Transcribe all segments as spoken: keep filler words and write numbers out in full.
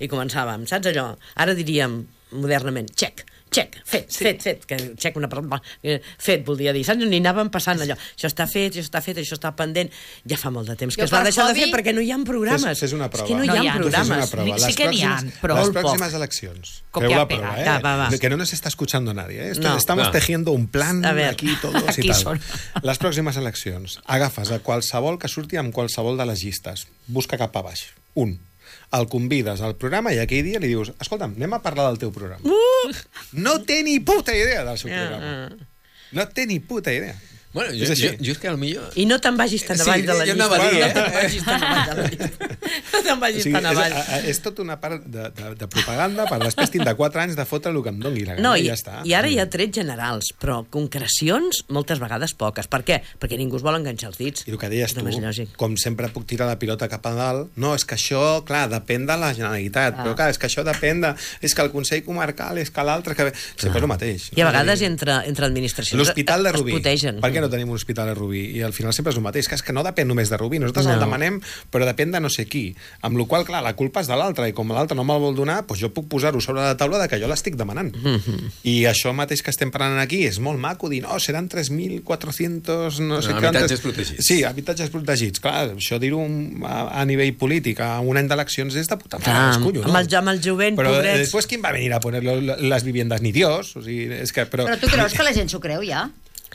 i començàvem, saps allò? Ara diríem modernament, check, check, fet, sí. fet, fet, que check una paraula, fet, voldria dir, saps? Ni anàvem passant allò, això està fet, això està fet, això està pendent, ja fa molt de temps que jo es va deixar hobby... de fer perquè no hi ha programes. Fes, fes una prova. És que no hi ha, no hi ha programes. Prova. Sí que n'hi ha, però les molt poc. Próximas eleccions. Feu la prova, ¿eh? Ja, va, va. Que no nos está escuchando nadie, ¿eh? Esto, no, estamos no. tejiendo un plan aquí todos aquí i tal. Són. Les pròximes eleccions. Agafes a qualsevol que surti amb qualsevol de les llistes. Busca cap a baix. Un. El convides al programa i aquell dia li dius escolta'm, anem a parlar del teu programa. Uh! No té ni puta idea del seu programa. No té ni puta idea. Bueno, jo, jo, jo és que al millor... I no te'n vagis tan avall sí, de la llista. Jo dir, eh? No te'n vagis tan avall de la llista. No te'n vagis o sigui, tan avall. És, és tot una part de, de, de propaganda per després tindre quatre anys de fotre el que em doni la gana. No, i, i ja està. I ara hi ha trets generals, però concrecions moltes vegades poques. Per què? Perquè ningú es vol enganxar els dits. I el que deies tu, com sempre puc tirar la pilota cap a dalt, no, és que això, clar, depèn de la Generalitat, ah. però clar, és que això depèn de... És que el Consell Comarcal, és que l'altre... Que... Sempre és el mateix. I a vegades entre, entre administracions l'Hospital de Rubí. Es potegen. Per què no tenim un hospital de Rubí? I al final sempre és el mateix, que és que no depèn només de Rubí, nosaltres no. el demanem, però depèn de no sé qui, amb la qual, clar, la culpa és de l'altre, i com l'altre no me'l vol donar, doncs jo puc posar-ho sobre la taula de que jo l'estic demanant. Mm-hmm. I això mateix que estem parlant aquí és molt maco dir, no, seran tres mil quatre-cents... No sé no, habitatges protegits. Sí, habitatges protegits. Clar, això dir-ho a, a nivell polític, a un any d'eleccions és de puta mare, collons. Amb el, amb el jovent, però pobrets. Després qui va venir a poner les viviendes? Ni Dios. O sigui, és que, però... però tu creus que la gent s'ho creu, ja?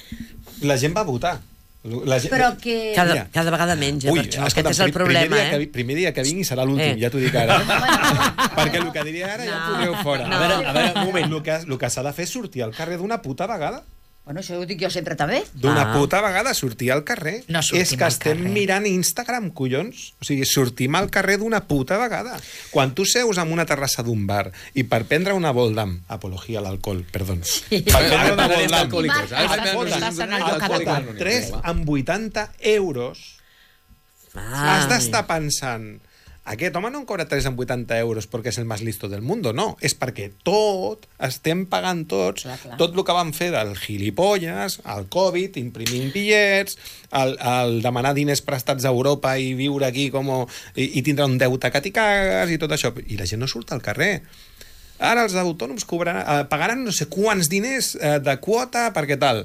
La gent va votar. La gent... Però que... Cada, cada vegada menys, eh, Ui, per això. Escolta, aquest és el problema, primer dia, eh? que, primer dia que vingui serà l'últim, eh. ja t'ho dic ara. Perquè el que diria ara no. ja podreu fora. No. A veure, a veure, un moment, el que, el que s'ha de fer és sortir al carrer d'una puta vegada. Bueno, això ho dic jo sempre també. D'una ah. puta vegada sortir al carrer. No és que estem carrer. mirant Instagram, collons. O sigui, sortim al carrer d'una puta vegada. Quan tu seus en una terrassa d'un bar i per prendre una Voldam, apologia a l'alcohol, perdó, per prendre una Voldam, tres amb vuitanta euros, has d'estar pensant... Aquest home no em cobra tres amb vuitanta euros perquè és el més listo del mundo, no. És perquè tot, estem pagant tots, clar, clar. tot el que vam fer del gilipolles, el Covid, imprimint bitllets, el, el demanar diners prestats a Europa i viure aquí com... I, i tindre un deute que t'hi cagues i tot això. I la gent no surt al carrer. Ara els autònoms cobraran, eh, pagaran no sé quants diners eh, de quota perquè tal...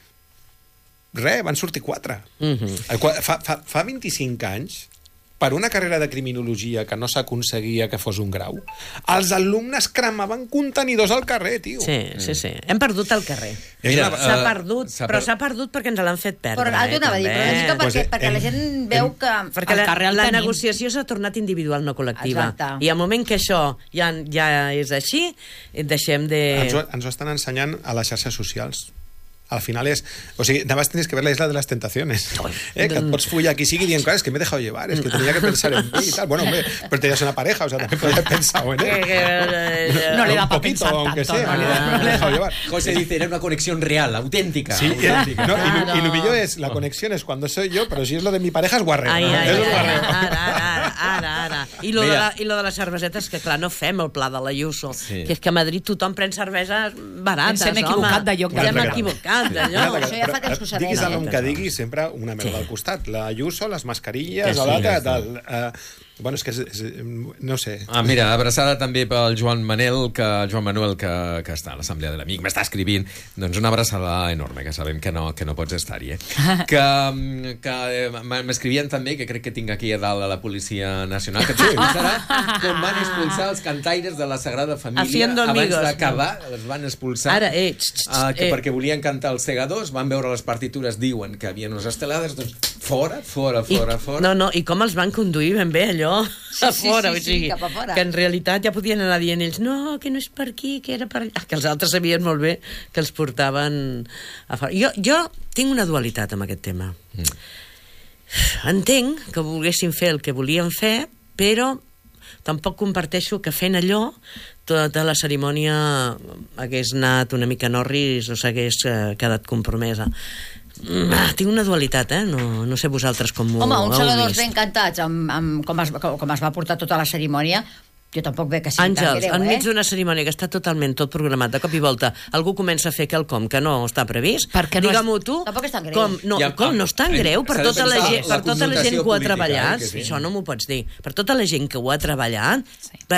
Res, van sortir quatre. Mm-hmm. Fa, fa, fa vint-i-cinc anys... per una carrera de criminologia que no s'aconseguia que fos un grau, els alumnes cremaven contenidors al carrer, tio. Sí, sí, sí. Hem perdut el carrer. Mira, s'ha uh, perdut, per... però s'ha perdut perquè ens l'han fet perdre. Però eh, anava a dir, però una mica perquè, perquè hem, la gent veu hem, que perquè el carrer el la, la negociació s'ha tornat individual, no col·lectiva. Exacte. I al moment que això ja, ja és així, deixem de... Ens ho, ens ho estan ensenyant a les xarxes socials. Al final es... O sigui, nada más tienes que ver la isla de las tentaciones. Eh, que et pots follar qui sigui dient, claro, es que me he dejado llevar, es que tenía que pensar en mí y tal. Bueno, hombre, pero tenías una pareja, o sea, también podía haber pensado en él. No le da para pensar aunque tanto. sea, No, no, no le he dejado llevar. José dice, era una conexión real, auténtica. Sí, auténtica. No, y, lo, y lo millor es, la conexión es cuando soy yo, pero si es lo de mi pareja es guarreo. Ai, ¿no? ai, es ai, guarreo. Ara, ara, ara, ara. I lo, de la, I lo de les cervesetes, que clar, no fem el pla de l'Ayuso. Sí. Que és que a Madrid tothom pren cerveses barates, home. Ens hem equivocat de lloc. Ens hem equivocat de lloc. Això ja fa temps que ho sabem. Diguis el nom que diguis, sempre una merda al costat. La Ayuso, les mascarilles, sí, l'altre, tal... Uh, Bueno, és que és, és, no sé. Ah, mira, abraçada també pel Joan Manel, que Joan Manuel, que, que està a l'Assemblea de l'Amic, m'està escrivint. Doncs una abraçada enorme, que sabem que no, que no pots estar-hi, eh? Que, que m'escrivien també, que crec que tinc aquí a dalt a la Policia Nacional, que t'expulsarà com van expulsar els cantaires de la Sagrada Família abans d'acabar, els van expulsar. Ara, eh, tx, tx, uh, que eh. perquè volien cantar els segadors, van veure les partitures, diuen que hi havia unes estelades, doncs fora, fora, fora, I, fora. No, no, i com els van conduir ben bé, allò, sí, a fora, sí, sí, o sigui, sí, cap a fora. Que en realitat ja podien anar dient ells, no, que no és per aquí, que era per allà, que els altres sabien molt bé que els portaven a fora. Jo, jo tinc una dualitat amb aquest tema. Mm. Entenc que volguessin fer el que volien fer, però tampoc comparteixo que fent allò tota la cerimònia hagués anat una mica norris o s'hagués eh, quedat compromesa. Ah, tinc una dualitat, eh? No, no sé vosaltres com ho heu vist. Home, uns segadors ben cantats, amb, amb, com, es, com es va portar tota la cerimònia, jo tampoc veig que sigui Àngels, tan greu, enmig eh? d'una cerimònia que està totalment tot programat, de cop i volta, algú comença a fer quelcom que no està previst, perquè no digue-m'ho és, tu, tampoc és tan greu. Com, no, Ja, com no és tan greu per tota la gent, la per tota la gent que ho ha connotació treballat, política, eh, que sí. això no m'ho pots dir, per tota la gent que ho ha treballat, Sí.